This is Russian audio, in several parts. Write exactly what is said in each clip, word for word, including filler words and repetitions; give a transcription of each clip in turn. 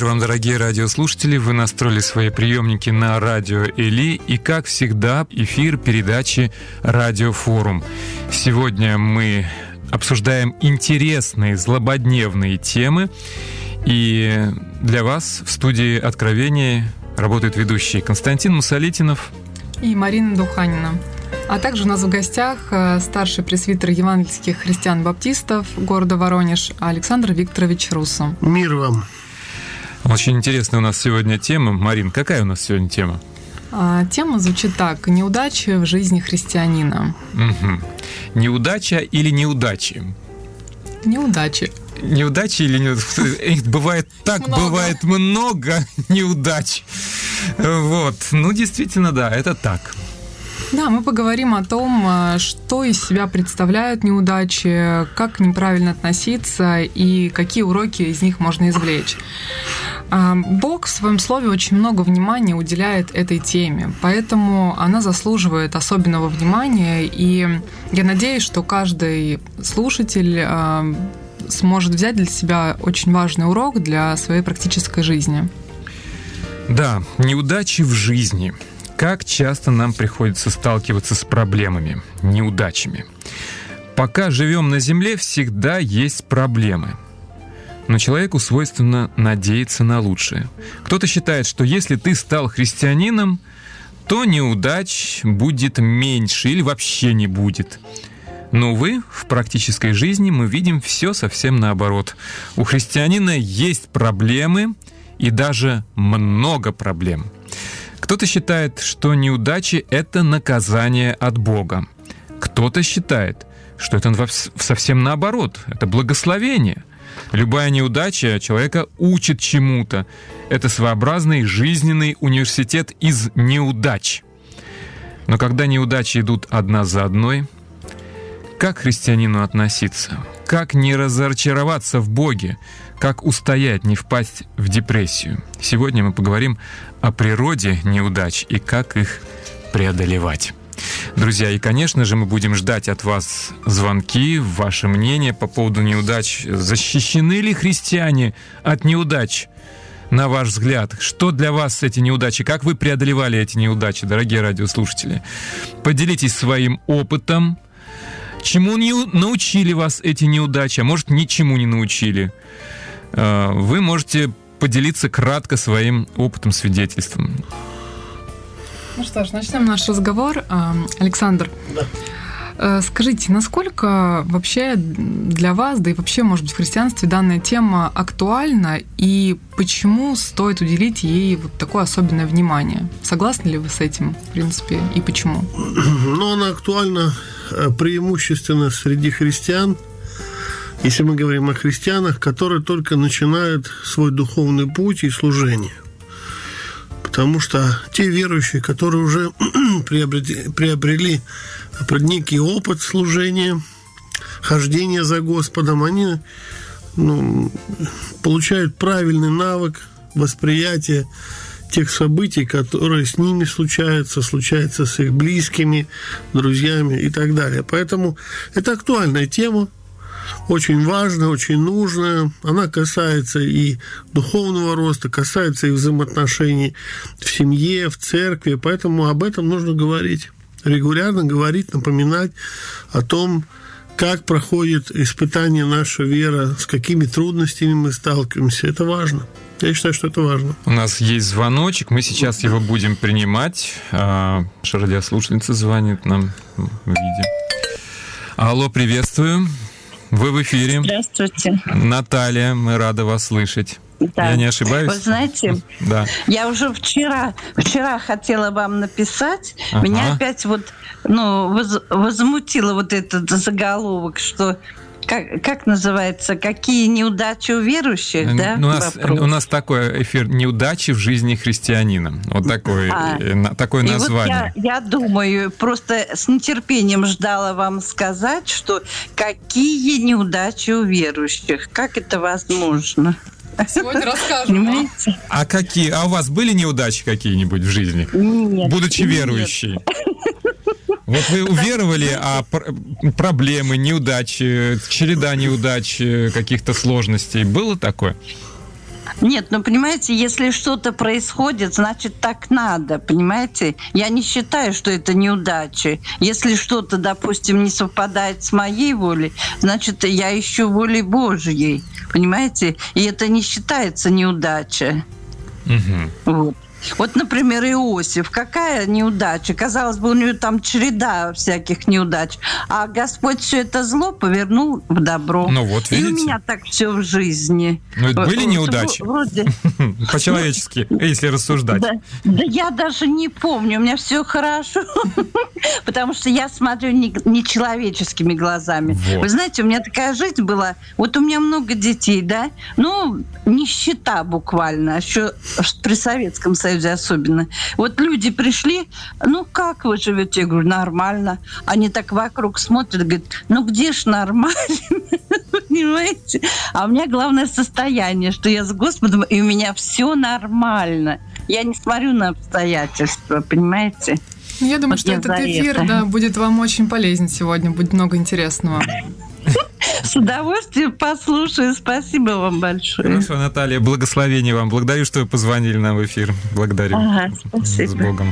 вечер вам, дорогие радиослушатели. Вы настроили свои приемники на радио Эли. И, как всегда, эфир передачи «Радиофорум». Сегодня мы обсуждаем интересные, злободневные темы. И для вас в студии «Откровение» работают ведущие Константин Мусолитинов и Марина Духанина. А также у нас в гостях старший пресвитер евангельских христиан-баптистов города Воронеж Александр Викторович Руссо. Мир вам. Очень интересная у нас сегодня тема. Марин, какая у нас сегодня тема? А, тема звучит так: неудачи в жизни христианина. Угу. Неудача или неудачи? Неудачи. Неудачи или неудачи? Бывает так, много. бывает много неудач. Вот. Ну, действительно, да, это так. Да, мы поговорим о том, что из себя представляют неудачи, как к ним правильно относиться и какие уроки из них можно извлечь. Бог в своем слове очень много внимания уделяет этой теме, поэтому она заслуживает особенного внимания, и я надеюсь, что каждый слушатель сможет взять для себя очень важный урок для своей практической жизни. Да, неудачи в жизни. Как часто нам приходится сталкиваться с проблемами, неудачами. Пока живем на земле, всегда есть проблемы. Но человеку свойственно надеяться на лучшее. Кто-то считает, что если ты стал христианином, то неудач будет меньше или вообще не будет. Но, увы, в практической жизни мы видим все совсем наоборот. У христианина есть проблемы и даже много проблем. Кто-то считает, что неудачи — это наказание от Бога. Кто-то считает, что это совсем наоборот, это благословение. Любая неудача человека учит чему-то. Это своеобразный жизненный университет из неудач. Но когда неудачи идут одна за одной, как христианину относиться? Как не разочароваться в Боге? Как устоять, не впасть в депрессию? Сегодня мы поговорим о природе неудач и как их преодолевать. Друзья, и, конечно же, мы будем ждать от вас звонки, ваше мнение по поводу неудач. Защищены ли христиане от неудач? На ваш взгляд, что для вас эти неудачи? Как вы преодолевали эти неудачи, дорогие радиослушатели? Поделитесь своим опытом. Чему не научили вас эти неудачи, а может, ничему не научили? Вы можете поделиться кратко своим опытом, свидетельством. Ну что ж, начнем наш разговор. Александр, да. Скажите, насколько вообще для вас, да и вообще, может быть, в христианстве данная тема актуальна, и почему стоит уделить ей вот такое особенное внимание? Согласны ли вы с этим, в принципе, и почему? Ну, она актуальна преимущественно среди христиан, если мы говорим о христианах, которые только начинают свой духовный путь и служение. Потому что те верующие, которые уже приобрели, приобрели некий опыт служения, хождения за Господом, они ну, получают правильный навык восприятия тех событий, которые с ними случаются, случаются с их близкими, друзьями и так далее. Поэтому это актуальная тема, очень важная, очень нужная. Она касается и духовного роста, касается и взаимоотношений в семье, в церкви. Поэтому об этом нужно говорить. Регулярно говорить, напоминать о том, как проходит испытание наша вера, с какими трудностями мы сталкиваемся. Это важно. Я считаю, что это важно. У нас есть звоночек, мы сейчас его будем принимать. Наша радиослушательница звонит нам в виде. Алло, приветствую. Вы в эфире. Здравствуйте. Наталья, мы рады вас слышать. Да. Я не ошибаюсь? Вы знаете, да. Я уже вчера, вчера хотела вам написать. Ага. Меня опять вот, ну, воз, возмутило вот этот заголовок, что как, как называется, какие неудачи у верующих, да? У нас, у нас такой эфир «Неудачи в жизни христианина». Вот такое, а. такое название. Вот я, я думаю, просто с нетерпением ждала вам сказать, что какие неудачи у верующих, как это возможно? Сегодня расскажем. А какие? А у вас были неудачи какие-нибудь в жизни? Нет. Будучи верующей? Вот вы уверовали, а проблемы, неудачи, череда неудач, каких-то сложностей. Было такое? Нет, ну, понимаете, если что-то происходит, значит, так надо, понимаете? Я не считаю, что это неудача. Если что-то, допустим, не совпадает с моей волей, значит, я ищу воли Божьей, понимаете? И это не считается неудачей. Угу. Вот. Вот, например, Иосиф. Какая неудача? Казалось бы, у него там череда всяких неудач. А Господь все это зло повернул в добро. Ну вот, видите. И у меня так все в жизни. Ну, это были неудачи? Вроде... По-человечески, если рассуждать. Да, да я даже не помню. У меня все хорошо. Потому что я смотрю не, не человеческими глазами. Вот. Вы знаете, у меня такая жизнь была. Вот у меня много детей, да? Ну, нищета буквально. Еще при Советском Союзе особенно. Вот люди пришли, ну, как вы живете? Я говорю, нормально. Они так вокруг смотрят, говорят, ну, где ж нормально? Понимаете? А у меня главное состояние, что я с Господом, и у меня все нормально. Я не смотрю на обстоятельства, понимаете? Я думаю, вот что этот эфир да, будет вам очень полезен сегодня. Будет много интересного. С удовольствием послушаю. Спасибо вам большое. Хорошо, Наталья, благословение вам. Благодарю, что вы позвонили нам в эфир. Благодарю. Ага, спасибо. С Богом.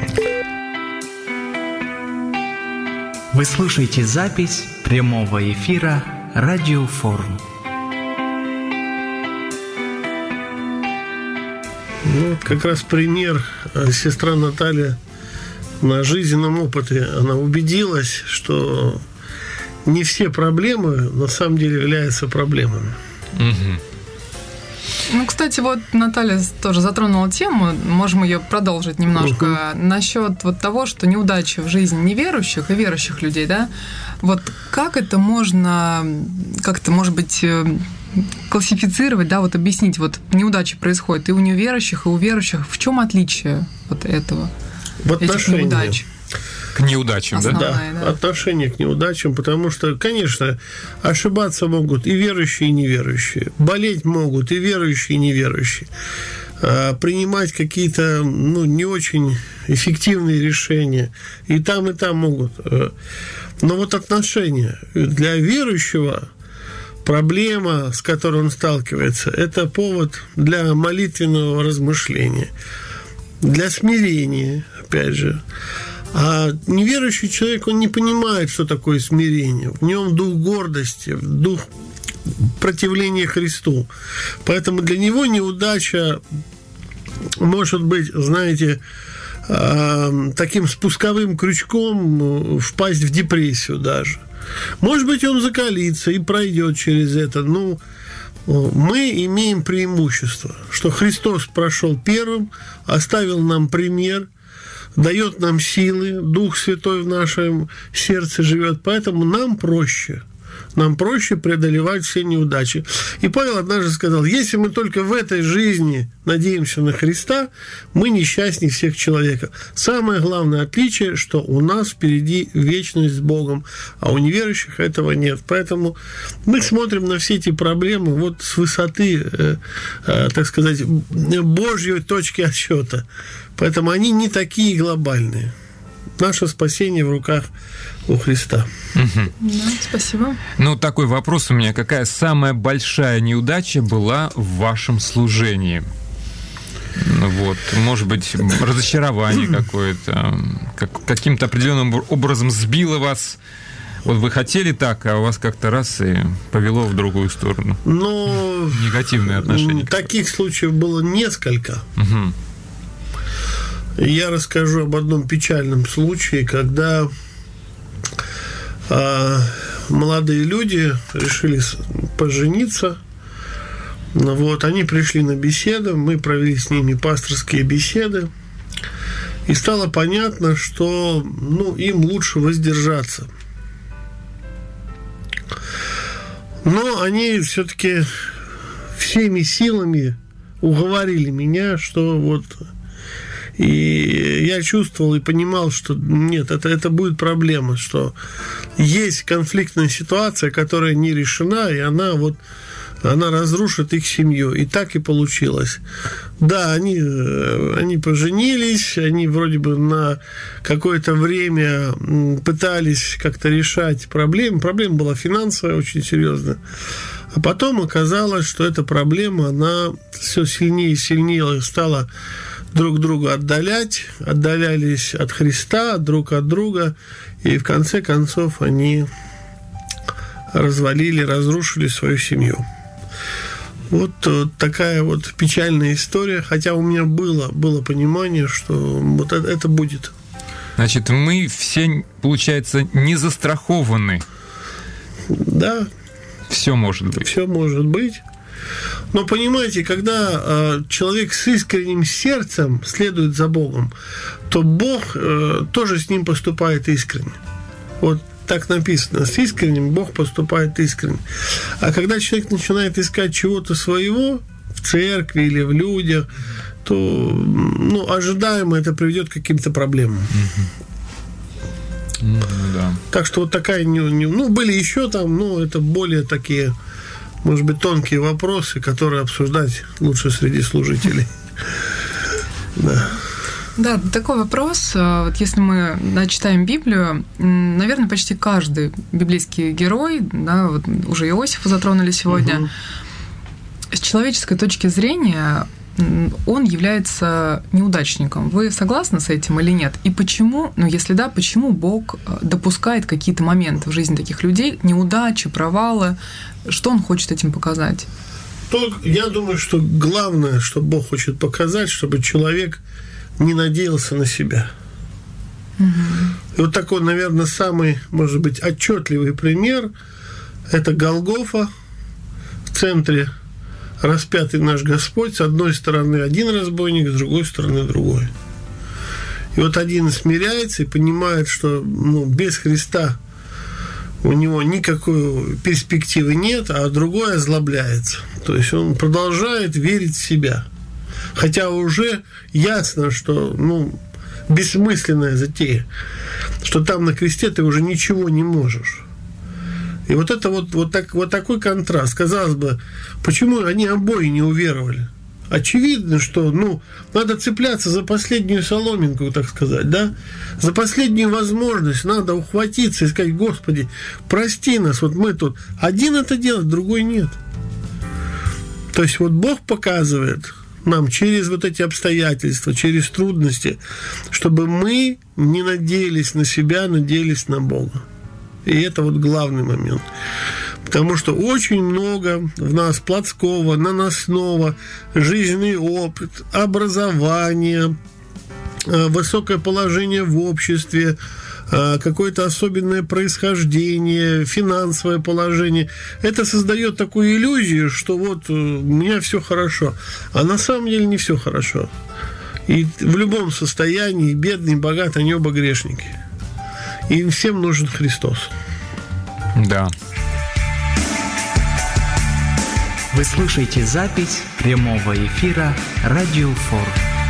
Вы слушаете запись прямого эфира Радиофорум. Ну, вот как раз пример. Сестра Наталья на жизненном опыте, она убедилась, что не все проблемы на самом деле являются проблемами. Угу. Ну, кстати, вот Наталья тоже затронула тему, можем ее продолжить немножко, угу. насчет вот того, что неудачи в жизни неверующих и верующих людей, да, вот как это можно, как-то, может быть, классифицировать, да, вот объяснить, вот неудачи происходят и у неверующих, и у верующих, в чем отличие вот этого, в этих неудач? К неудачам, Основная, да? да? Отношение к неудачам, потому что, конечно, ошибаться могут и верующие, и неверующие. Болеть могут и верующие, и неверующие. А принимать какие-то, ну, не очень эффективные решения. И там, и там могут. Но вот отношения для верующего, проблема, с которой он сталкивается, это повод для молитвенного размышления, для смирения, опять же. А неверующий человек, он не понимает, что такое смирение. В нем дух гордости, дух противления Христу. Поэтому для него неудача может быть, знаете, таким спусковым крючком впасть в депрессию даже. Может быть, он закалится и пройдет через это. Ну, мы имеем преимущество, что Христос прошел первым, оставил нам пример, дает нам силы, Дух Святой в нашем сердце живет, поэтому нам проще. Нам проще преодолевать все неудачи. И Павел однажды сказал, если мы только в этой жизни надеемся на Христа, мы несчастнее всех человека. Самое главное отличие, что у нас впереди вечность с Богом, а у неверующих этого нет. Поэтому мы смотрим на все эти проблемы вот с высоты, э, э, так сказать, Божьей точки отсчета. Поэтому они не такие глобальные. Наше спасение в руках у Христа. Угу. Да, спасибо. Ну, такой вопрос у меня. Какая самая большая неудача была в вашем служении? Вот, может быть, разочарование какое-то, как, каким-то определенным образом сбило вас. Вот вы хотели так, а у вас как-то раз и повело в другую сторону. Но негативные отношения. Таких случаев было несколько. Угу. Я расскажу об одном печальном случае, когда а, молодые люди решили пожениться. Вот, они пришли на беседу, мы провели с ними пасторские беседы, и стало понятно, что ну, им лучше воздержаться. Но они все-таки всеми силами уговорили меня, что вот... И я чувствовал и понимал, что нет, это, это будет проблема, что есть конфликтная ситуация, которая не решена, и она вот она разрушит их семью. И так и получилось. Да, они, они поженились, они вроде бы на какое-то время пытались как-то решать проблемы. Проблема была финансовая, очень серьезная. А потом оказалось, что эта проблема, она все сильнее и сильнее стала друг друга отдалять, отдалялись от Христа, друг от друга, и в конце концов они развалили, разрушили свою семью. Вот такая вот печальная история, хотя у меня было, было понимание, что вот это, это будет. Значит, мы все, получается, не застрахованы. Да. Все может быть. Все может быть. Но понимаете, когда э, человек с искренним сердцем следует за Богом, то Бог э, тоже с ним поступает искренне. Вот так написано. С искренним Бог поступает искренне. А когда человек начинает искать чего-то своего в церкви или в людях, то ну, ожидаемо это приведет к каким-то проблемам. Ну, да. Так что вот такая... Ну, были еще там, но это более такие, может быть, тонкие вопросы, которые обсуждать лучше среди служителей. Да. Да, такой вопрос. Вот если мы да, читаем Библию, наверное, почти каждый библейский герой, да, вот уже Иосифа затронули сегодня, угу. с человеческой точки зрения он является неудачником. Вы согласны с этим или нет? И почему, ну если да, почему Бог допускает какие-то моменты в жизни таких людей, неудачи, провалы? Что Он хочет этим показать? Только, я думаю, что главное, что Бог хочет показать, чтобы человек не надеялся на себя. Угу. И вот такой, наверное, самый, может быть, отчетливый пример – это Голгофа. В центре распятый наш Господь. С одной стороны один разбойник, с другой стороны другой. И вот один смиряется и понимает, что ну, без Христа у него никакой перспективы нет, а другой озлобляется. То есть он продолжает верить в себя. Хотя уже ясно, что ну, бессмысленная затея, что там на кресте ты уже ничего не можешь. И вот это вот, вот, так, вот такой контраст. Казалось бы, почему они обои не уверовали? Очевидно, что ну, надо цепляться за последнюю соломинку, так сказать, да? За последнюю возможность надо ухватиться и сказать: Господи, прости нас, вот мы тут один это делает, другой нет. То есть вот Бог показывает нам через вот эти обстоятельства, через трудности, чтобы мы не надеялись на себя, надеялись на Бога. И это вот главный момент. Потому что очень много в нас плотского, наносного, жизненный опыт, образование, высокое положение в обществе, какое-то особенное происхождение, финансовое положение. Это создает такую иллюзию, что вот у меня все хорошо. А на самом деле не все хорошо. И в любом состоянии, бедный, богатый, они оба грешники. И им всем нужен Христос. Да. Вы слушаете запись прямого эфира Радио Форум.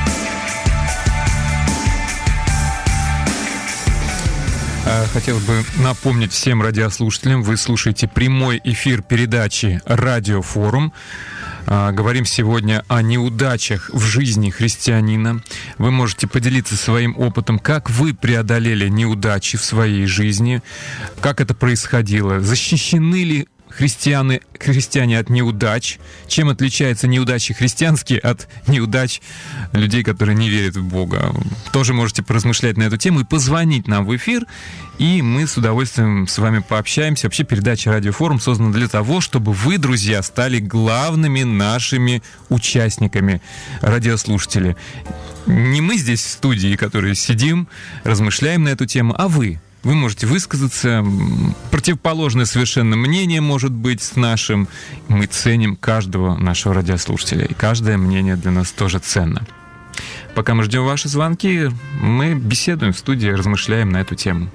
Хотел бы напомнить всем радиослушателям, вы слушаете прямой эфир передачи «Радио Форум». Говорим сегодня о неудачах в жизни христианина. Вы можете поделиться своим опытом, как вы преодолели неудачи в своей жизни, как это происходило, защищены ли христиане, христиане от неудач, чем отличаются неудачи христианские от неудач людей, которые не верят в Бога. Тоже можете поразмышлять на эту тему и позвонить нам в эфир, и мы с удовольствием с вами пообщаемся. Вообще передача «Радио Форум» создана для того, чтобы вы, друзья, стали главными нашими участниками, радиослушатели. Не мы здесь в студии, которые сидим, размышляем на эту тему, а вы. Вы можете высказаться, противоположное совершенно мнение может быть с нашим. Мы ценим каждого нашего радиослушателя, и каждое мнение для нас тоже ценно. Пока мы ждем ваши звонки, мы беседуем в студии, размышляем на эту тему.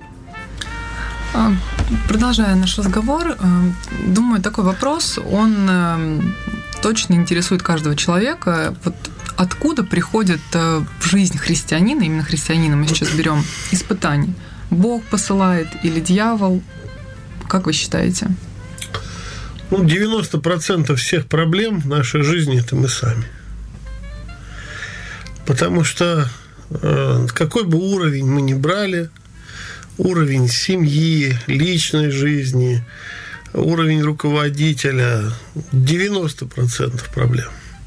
Продолжая наш разговор, думаю, такой вопрос, он точно интересует каждого человека. Вот откуда приходит в жизнь христианина, именно христианина мы сейчас берем, испытания? Бог посылает или дьявол? Как вы считаете? Ну, девяносто процентов всех проблем в нашей жизни – это мы сами. Потому что э, какой бы уровень мы ни брали, уровень семьи, личной жизни, уровень руководителя, девяносто процентов проблем.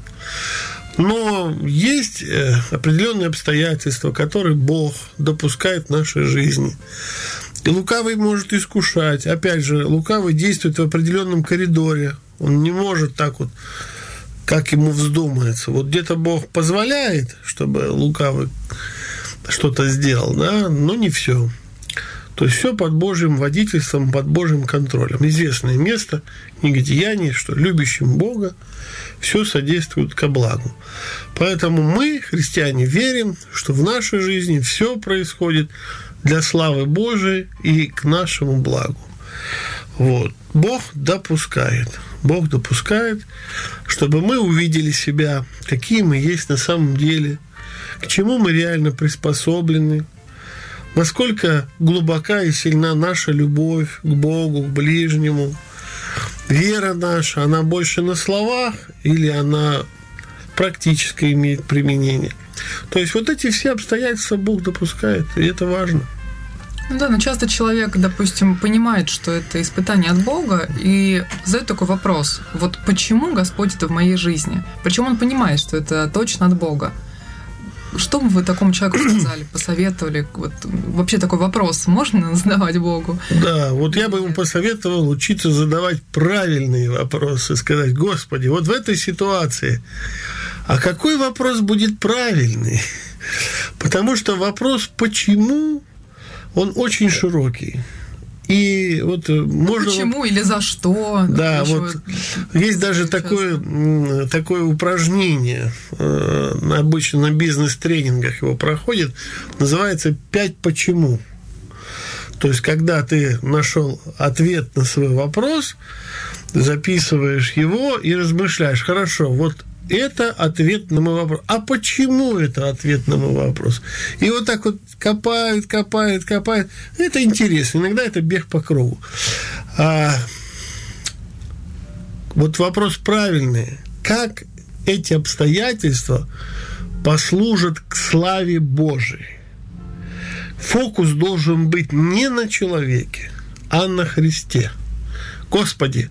Но есть определенные обстоятельства, которые Бог допускает в нашей жизни. И лукавый может искушать. Опять же, лукавый действует в определенном коридоре. Он не может так вот, как ему вздумается. Вот где-то Бог позволяет, чтобы лукавый что-то сделал, да, но не все. То есть все под Божьим водительством, под Божьим контролем. Известное место, книга Деяний, что любящим Бога все содействует ко благу. Поэтому мы, христиане, верим, что в нашей жизни все происходит для славы Божией и к нашему благу. Вот. Бог допускает. Бог допускает, чтобы мы увидели себя, какие мы есть на самом деле, к чему мы реально приспособлены, насколько глубока и сильна наша любовь к Богу, к ближнему. Вера наша, она больше на словах или она практически имеет применение. То есть вот эти все обстоятельства Бог допускает, и это важно. Ну да, но часто человек, допустим, понимает, что это испытание от Бога, и задает такой вопрос: вот почему Господь это в моей жизни? Почему он понимает, что это точно от Бога? Что бы вы такому человеку сказали, посоветовали? Вот, вообще такой вопрос можно задавать Богу? Да, вот я бы ему посоветовал учиться задавать правильные вопросы, сказать: Господи, вот в этой ситуации, а какой вопрос будет правильный? Потому что вопрос «почему?» он очень широкий. И вот можно... Почему или за что? Да, вот есть даже такое, такое упражнение, обычно на бизнес-тренингах его проходит, называется «пять почему». То есть, когда ты нашел ответ на свой вопрос, записываешь его и размышляешь: хорошо, вот это ответ на мой вопрос. А почему это ответ на мой вопрос? И вот так вот копают, копают, копают. Это интересно. Иногда это бег по кругу. А вот вопрос правильный. Как эти обстоятельства послужат к славе Божией? Фокус должен быть не на человеке, а на Христе. Господи,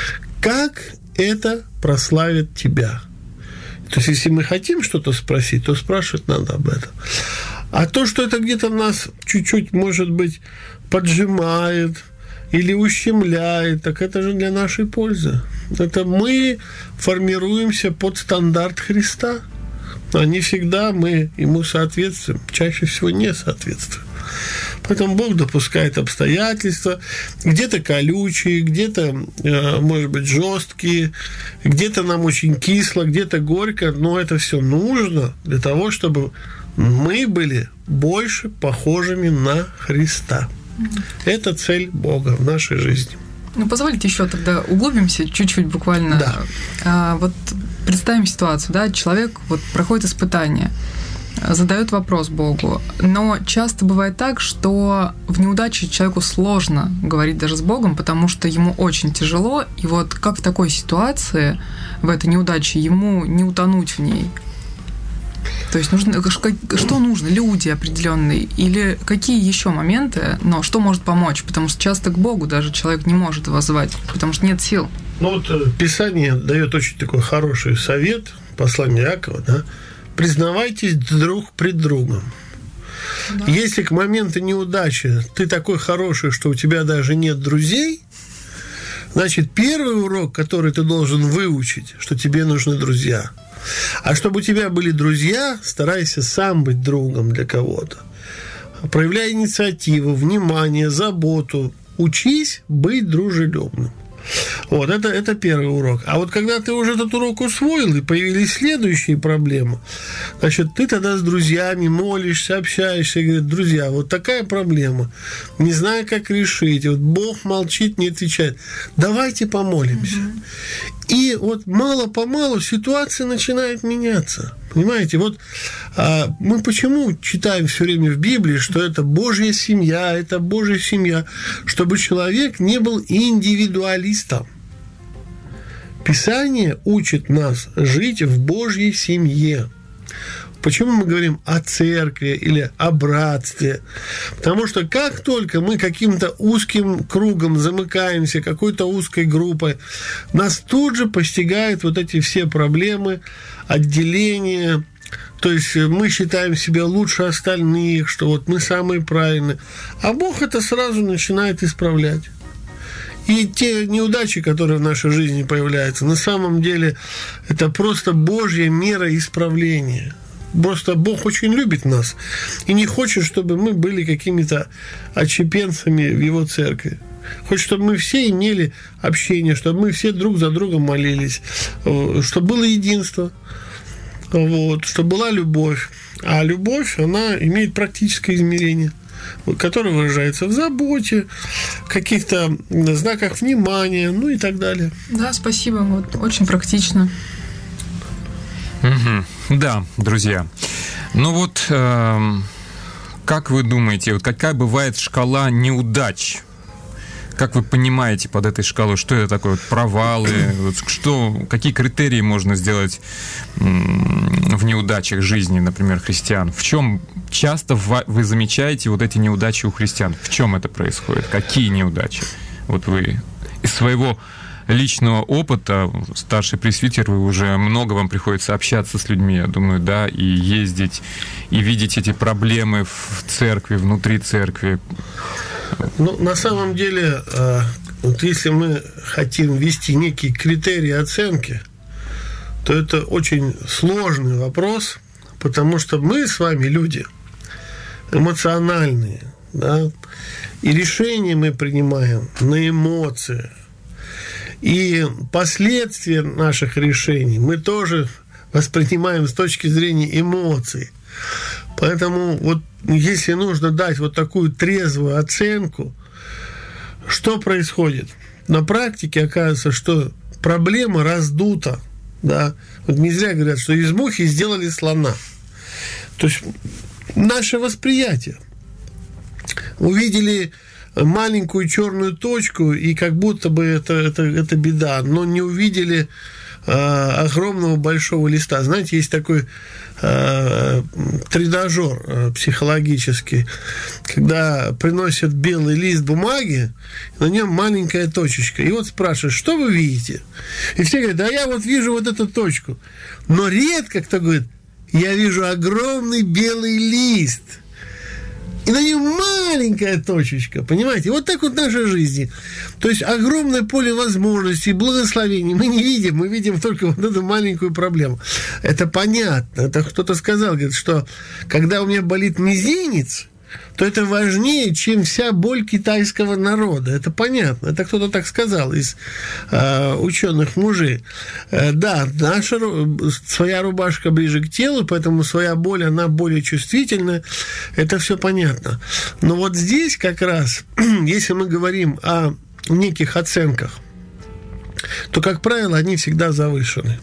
как это прославит Тебя? То есть, если мы хотим что-то спросить, то спрашивать надо об этом. А то, что это где-то нас чуть-чуть, может быть, поджимает или ущемляет, так это же для нашей пользы. Это мы формируемся под стандарт Христа, а не всегда мы ему соответствуем, чаще всего не соответствуем. Поэтому Бог допускает обстоятельства, где-то колючие, где-то, может быть, жесткие, где-то нам очень кисло, где-то горько, но это все нужно для того, чтобы мы были больше похожими на Христа. Это цель Бога в нашей жизни. Ну, позвольте еще тогда углубимся чуть-чуть буквально. Да. А, вот представим ситуацию, да, человек вот проходит испытание, задает вопрос Богу, но часто бывает так, что в неудаче человеку сложно говорить даже с Богом, потому что ему очень тяжело, и вот как в такой ситуации, в этой неудаче, ему не утонуть в ней? То есть нужно, что нужно? Люди определенные или какие еще моменты, но что может помочь? Потому что часто к Богу даже человек не может воззвать, потому что нет сил. Ну вот Писание дает очень такой хороший совет, послание Иакова, да? Признавайтесь друг пред другом. Да. Если к моменту неудачи ты такой хороший, что у тебя даже нет друзей, значит, первый урок, который ты должен выучить, что тебе нужны друзья. А чтобы у тебя были друзья, старайся сам быть другом для кого-то. Проявляй инициативу, внимание, заботу. Учись быть дружелюбным. Вот, это, это первый урок. А вот когда ты уже этот урок усвоил, и появились следующие проблемы, значит, ты тогда с друзьями молишься, общаешься, и говоришь: друзья, вот такая проблема, не знаю, как решить, вот Бог молчит, не отвечает, давайте помолимся. Mm-hmm. И вот мало-помалу ситуация начинает меняться. Понимаете, вот а, мы почему читаем все время в Библии, что это Божья семья, это Божья семья, чтобы человек не был индивидуалистом. Писание учит нас жить в Божьей семье. Почему мы говорим о церкви или о братстве? Потому что как только мы каким-то узким кругом замыкаемся, какой-то узкой группой, нас тут же постигают вот эти все проблемы, отделения. То есть мы считаем себя лучше остальных, что вот мы самые правильные. А Бог это сразу начинает исправлять. И те неудачи, которые в нашей жизни появляются, на самом деле это просто Божья мера исправления. Просто Бог очень любит нас и не хочет, чтобы мы были какими-то отщепенцами в Его церкви. Хочет, чтобы мы все имели общение, чтобы мы все друг за другом молились, чтобы было единство, вот, чтобы была любовь. А любовь, она имеет практическое измерение, которое выражается в заботе, в каких-то знаках внимания, ну и так далее. Да, спасибо, вот, очень практично. Угу. Да, друзья. Ну вот, э, как вы думаете, вот какая бывает шкала неудач? Как вы понимаете под этой шкалой, что это такое? Вот провалы, вот что, какие критерии можно сделать в неудачах жизни, например, христиан? В чем часто вы замечаете вот эти неудачи у христиан? В чем это происходит? Какие неудачи? Вот вы из своего личного опыта, старший пресвитер, вы уже много вам приходится общаться с людьми, я думаю, да, и ездить, и видеть эти проблемы в церкви, внутри церкви. Ну, на самом деле, вот если мы хотим ввести некие критерии оценки, то это очень сложный вопрос, потому что мы с вами люди эмоциональные, да, и решения мы принимаем на эмоциях. И последствия наших решений мы тоже воспринимаем с точки зрения эмоций. Поэтому вот если нужно дать вот такую трезвую оценку, что происходит? На практике оказывается, что проблема раздута. Да? Вот не зря говорят, что из мухи сделали слона. То есть наше восприятие. Увидели маленькую черную точку, и как будто бы это, это, это беда, но не увидели э, огромного большого листа. Знаете, есть такой э, тренажер э, психологический, когда приносят белый лист бумаги, на нем маленькая точечка, и вот спрашивают, что вы видите? И все говорят, да я вот вижу вот эту точку. Но редко кто говорит, я вижу огромный белый лист, и на нем маленькая точечка, понимаете? Вот так вот в нашей жизни. То есть огромное поле возможностей, благословений мы не видим, мы видим только вот эту маленькую проблему. Это понятно. Это кто-то сказал, говорит, что когда у меня болит мизинец, то это важнее, чем вся боль китайского народа. Это понятно. Это кто-то так сказал из э, ученых мужей. Э, да, наша своя рубашка ближе к телу, поэтому своя боль, она более чувствительна. Это все понятно. Но вот здесь как раз, если мы говорим о неких оценках, то, как правило, они всегда завышены.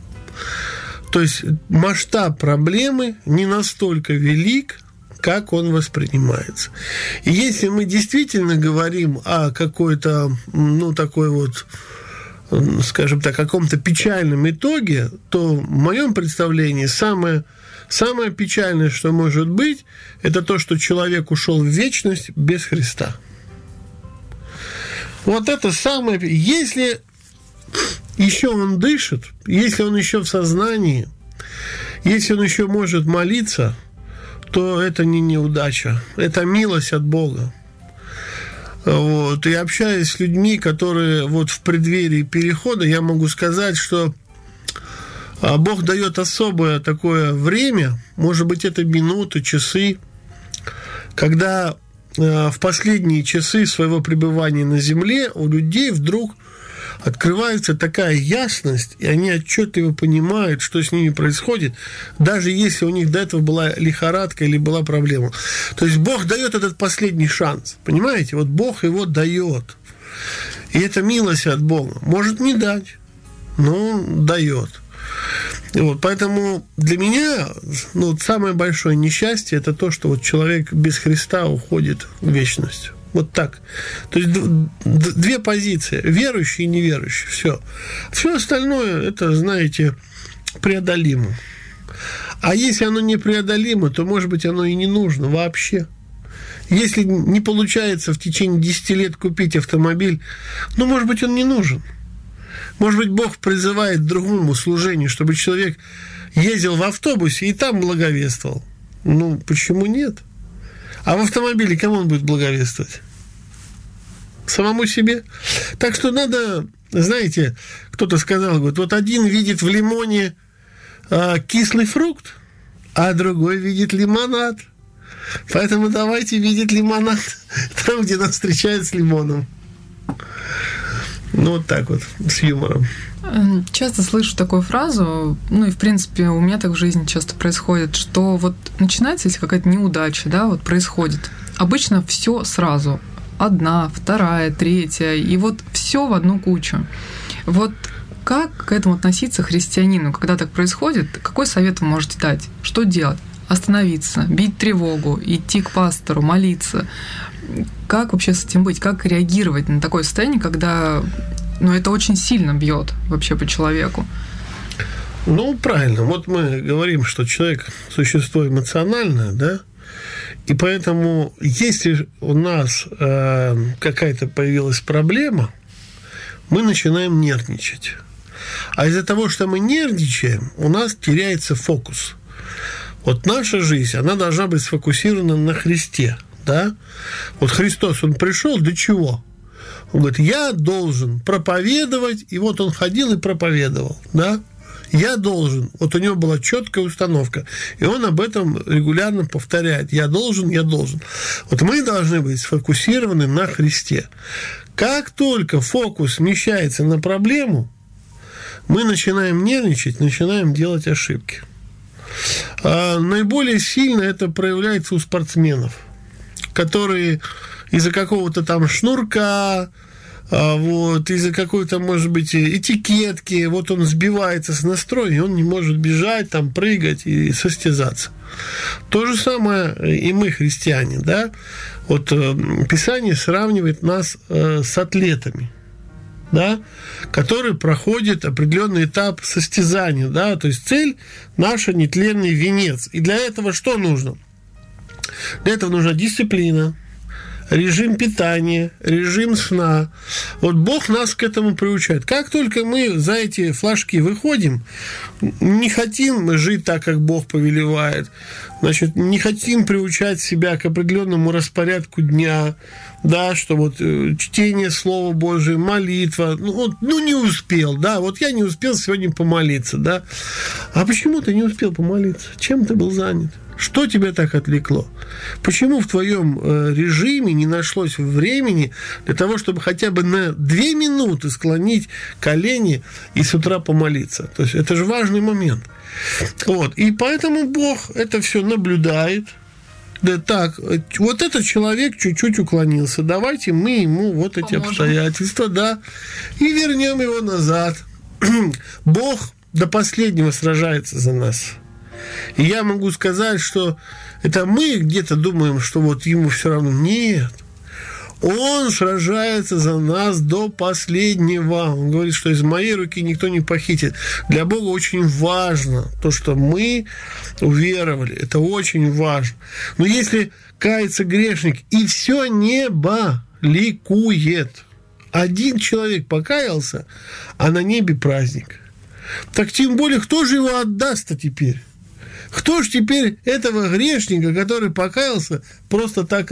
То есть масштаб проблемы не настолько велик, как он воспринимается. И если мы действительно говорим о какой-то, ну, такой вот, скажем так, каком-то печальном итоге, то в моем представлении самое, самое печальное, что может быть, это то, что человек ушел в вечность без Христа. Вот это самое... Если еще он дышит, если он еще в сознании, если он еще может молиться, то это не неудача, это милость от Бога. Вот. И общаясь с людьми, которые вот в преддверии перехода, я могу сказать, что Бог дает особое такое время, может быть, это минуты, часы, когда в последние часы своего пребывания на земле у людей вдруг открывается такая ясность, и они отчетливо понимают, что с ними происходит, даже если у них до этого была лихорадка или была проблема. То есть Бог дает этот последний шанс, понимаете? Вот Бог его дает. И это милость от Бога. Может не дать, но дает. И вот, поэтому для меня, ну, самое большое несчастье – это то, что вот человек без Христа уходит в вечность. Вот так. То есть две позиции. Верующий и неверующий. Все. Все остальное, это, знаете, преодолимо. А если оно непреодолимо, то, может быть, оно и не нужно вообще. Если не получается в течение десяти лет купить автомобиль, ну, может быть, он не нужен. Может быть, Бог призывает к другому служению, чтобы человек ездил в автобусе и там благовествовал. Ну, почему нет? А в автомобиле кому он будет благовествовать? Самому себе. Так что надо, знаете, кто-то сказал, говорит, вот один видит в лимоне а, кислый фрукт, а другой видит лимонад. Поэтому давайте видеть лимонад там, где нас встречают с лимоном. Ну, вот так вот, с юмором. Часто слышу такую фразу, ну и, в принципе, у меня так в жизни часто происходит, что вот начинается, если какая-то неудача, да, вот происходит, обычно все сразу. Одна, вторая, третья, и вот все в одну кучу. Вот как к этому относиться христианину, когда так происходит? Какой совет вы можете дать? Что делать? Остановиться, бить тревогу, идти к пастору, молиться. Как вообще с этим быть? Как реагировать на такое состояние, когда, ну, это очень сильно бьет вообще по человеку? Ну, правильно. Вот мы говорим, что человек – существо эмоциональное, да? И поэтому, если у нас э, какая-то появилась проблема, мы начинаем нервничать. А из-за того, что мы нервничаем, у нас теряется фокус. Вот наша жизнь, она должна быть сфокусирована на Христе, да? Вот Христос, Он пришел для чего? Он говорит, я должен проповедовать, и вот Он ходил и проповедовал, да? Я должен. Вот у него была четкая установка. И он об этом регулярно повторяет. Я должен, я должен. Вот мы должны быть сфокусированы на Христе. Как только фокус смещается на проблему, мы начинаем нервничать, начинаем делать ошибки. А наиболее сильно это проявляется у спортсменов, которые из-за какого-то там шнурка, вот, из-за какой-то, может быть, этикетки, вот он сбивается с настроя, и он не может бежать, там, прыгать и состязаться. То же самое и мы, христиане, да, вот Писание сравнивает нас с атлетами, да, которые проходят определенный этап состязания, да, то есть цель наша нетленный венец. И для этого что нужно? Для этого нужна дисциплина, режим питания, режим сна. Вот Бог нас к этому приучает. Как только мы за эти флажки выходим, не хотим жить так, как Бог повелевает, значит, не хотим приучать себя к определенному распорядку дня, да, что вот чтение Слова Божия, молитва, ну, вот, ну не успел, да, вот я не успел сегодня помолиться, да. А почему ты не успел помолиться? Чем ты был занят? Что тебя так отвлекло? Почему в твоем режиме не нашлось времени для того, чтобы хотя бы на две минуты склонить колени и с утра помолиться? То есть это же важный момент. Вот. И поэтому Бог это все наблюдает. Да, так, вот этот человек чуть-чуть уклонился. Давайте мы ему вот эти Поможем. обстоятельства, да, и вернем его назад. Бог до последнего сражается за нас. И я могу сказать, что это мы где-то думаем, что вот ему все равно. Нет. Он сражается за нас до последнего. Он говорит, что из моей руки никто не похитит. Для Бога очень важно то, что мы уверовали. Это очень важно. Но если кается грешник, и все небо ликует. Один человек покаялся, а на небе праздник. Так тем более, кто же его отдаст-то теперь? Кто ж теперь этого грешника, который покаялся, просто так